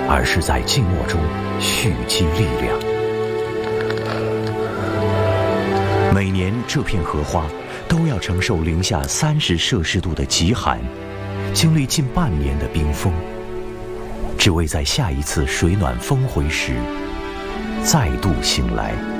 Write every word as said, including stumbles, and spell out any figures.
而是在静默中蓄积力量。每年这片荷花都要承受零下三十摄氏度的极寒，经历近半年的冰封，只为在下一次水暖峰回时再度醒来。